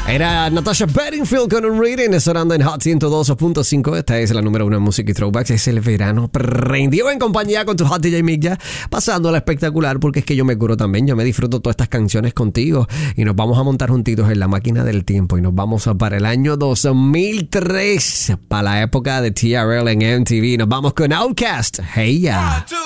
Era Natasha Bedingfield con un reading, sonando en Hot 102.5. Esta es la número 1 en música y throwbacks. Es el verano prendido en compañía con tu Hot DJ Migya, pasándola espectacular, porque es que yo me curo también. Yo me disfruto todas estas canciones contigo y nos vamos a montar juntitos en la máquina del tiempo y nos vamos para el año 2003, para la época de TRL en MTV. Nos vamos con Outkast. Hey ya.